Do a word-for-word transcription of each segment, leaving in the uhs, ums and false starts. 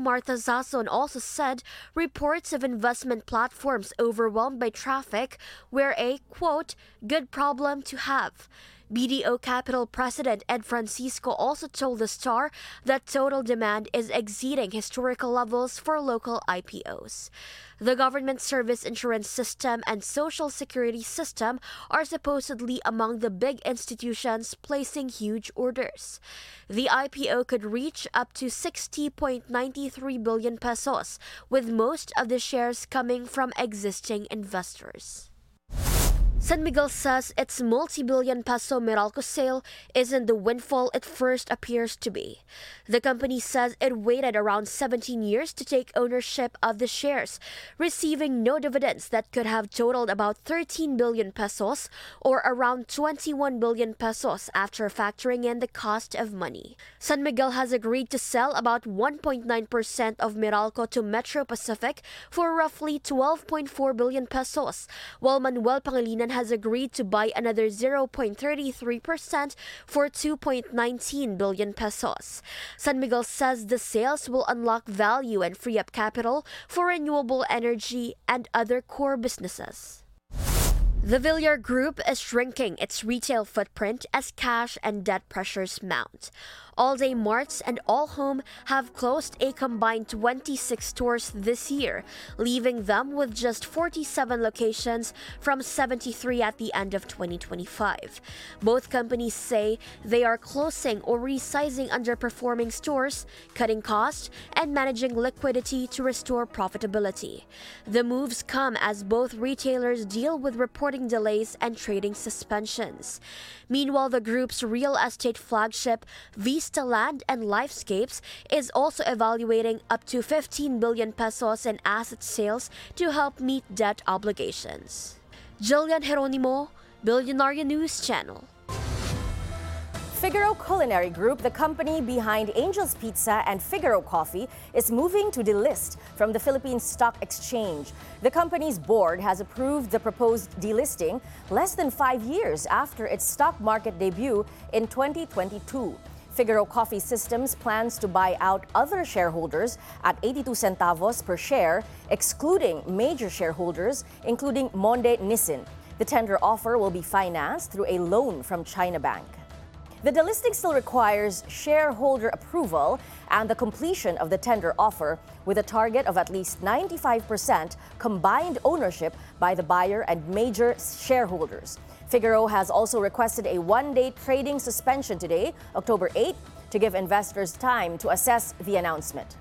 Martha Zazon also said reports of investment platforms overwhelmed by traffic were a, quote, good problem to have. B D O Capital President Ed Francisco also told the Star that total demand is exceeding historical levels for local I P Os. The government service insurance system and social security system are supposedly among the big institutions placing huge orders. The I P O could reach up to sixty point nine three billion pesos, with most of the shares coming from existing investors. San Miguel says its multi-billion peso Meralco sale isn't the windfall it first appears to be. The company says it waited around seventeen years to take ownership of the shares, receiving no dividends that could have totaled about thirteen billion pesos or around twenty-one billion pesos after factoring in the cost of money. San Miguel has agreed to sell about one point nine percent of Meralco to Metro Pacific for roughly twelve point four billion pesos, while Manuel Pangilinan has agreed to buy another zero point three three percent for two point one nine billion pesos. San Miguel says the sales will unlock value and free up capital for renewable energy and other core businesses. The Villar Group is shrinking its retail footprint as cash and debt pressures mount. All Day Marts and All Home have closed a combined twenty-six stores this year, leaving them with just forty-seven locations from seventy-three at the end of twenty twenty-five. Both companies say they are closing or resizing underperforming stores, cutting costs, and managing liquidity to restore profitability. The moves come as both retailers deal with reporting delays and trading suspensions. Meanwhile, the group's real estate flagship, Vista Land and Lifescapes, is also evaluating up to fifteen billion pesos in asset sales to help meet debt obligations. Jillian Geronimo, Billionaire News Channel. Figaro Culinary Group, the company behind Angel's Pizza and Figaro Coffee, is moving to delist from the Philippine Stock Exchange. The company's board has approved the proposed delisting less than five years after its stock market debut in twenty twenty-two. Figaro Coffee Systems plans to buy out other shareholders at eighty-two centavos per share, excluding major shareholders, including Monde Nissin. The tender offer will be financed through a loan from China Bank. The delisting still requires shareholder approval and the completion of the tender offer, with a target of at least ninety-five percent combined ownership by the buyer and major shareholders. Figaro has also requested a one-day trading suspension today, October eighth, to give investors time to assess the announcement.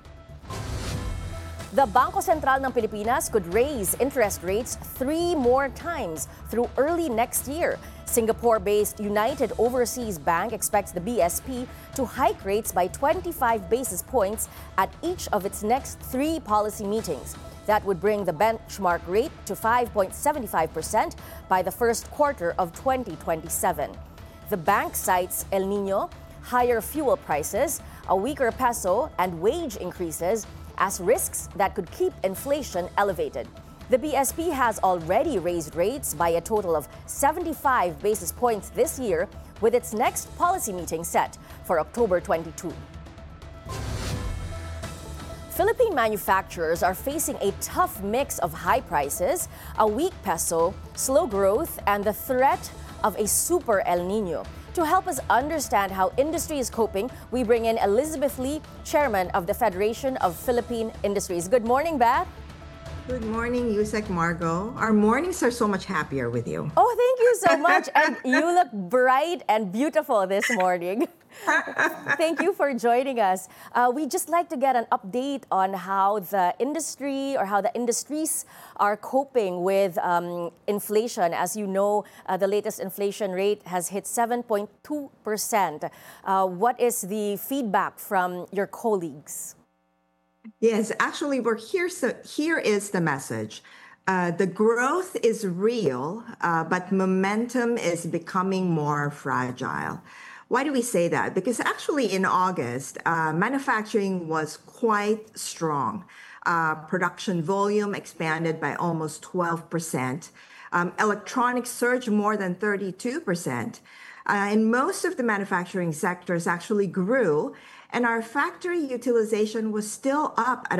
The Bangko Sentral ng Pilipinas could raise interest rates three more times through early next year. Singapore-based United Overseas Bank expects the B S P to hike rates by twenty-five basis points at each of its next three policy meetings. That would bring the benchmark rate to five point seven five percent by the first quarter of twenty twenty-seven. The bank cites El Nino, higher fuel prices, a weaker peso, and wage increases as risks that could keep inflation elevated. The B S P has already raised rates by a total of seventy-five basis points this year, with its next policy meeting set for October twenty-second. Philippine manufacturers are facing a tough mix of high prices, a weak peso, slow growth, and the threat of a super El Nino. To help us understand how industry is coping, we bring in Elizabeth Lee, chairman of the Federation of Philippine Industries. Good morning, Beth. Good morning, Yusek, Margo. Our mornings are so much happier with you. Oh, thank you so much. And you look bright and beautiful this morning. Thank you for joining us. Uh, we'd just like to get an update on how the industry or how the industries are coping with um, inflation. As you know, uh, the latest inflation rate has hit seven point two percent. Uh, what is the feedback from your colleagues? Yes, actually, we're here. So here is the message. Uh, the growth is real, uh, but momentum is becoming more fragile. Why do we say that? Because actually in August, uh, manufacturing was quite strong. Uh, production volume expanded by almost twelve percent. Um, electronics surged more than thirty-two percent. Uh, and most of the manufacturing sectors actually grew. and our factory utilization was still up at